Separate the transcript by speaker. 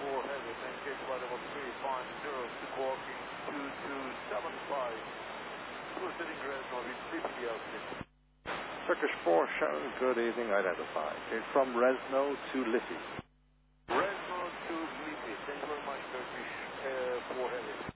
Speaker 1: 4 heavy, maintain flight level 350, to walking 2275, to sitting Dresden, will be sleeping the altitude.
Speaker 2: Turkish 4 shown, good evening, identified. Okay, from Resno to Liffey.
Speaker 1: Resno to Liffey, thank you very much, Turkish 4 heavy.